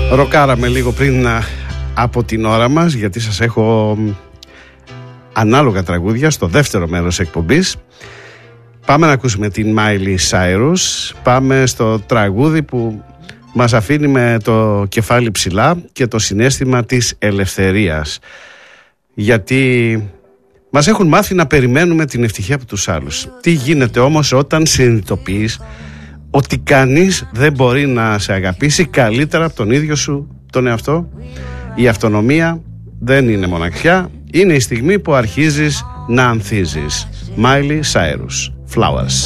Ροκάραμε λίγο πριν από την ώρα μας, γιατί σας έχω ανάλογα τραγούδια στο δεύτερο μέρος εκπομπής. Πάμε να ακούσουμε την Miley Cyrus. Πάμε στο τραγούδι που μας αφήνει με το κεφάλι ψηλά και το συναίσθημα της ελευθερίας. Γιατί μας έχουν μάθει να περιμένουμε την ευτυχία από τους άλλους. Τι γίνεται όμως όταν συνειδητοποιείς ότι κανείς δεν μπορεί να σε αγαπήσει καλύτερα από τον ίδιο σου τον εαυτό? Η αυτονομία δεν είναι μοναξιά, είναι η στιγμή που αρχίζεις να ανθίζεις. Miley Cyrus, Flowers.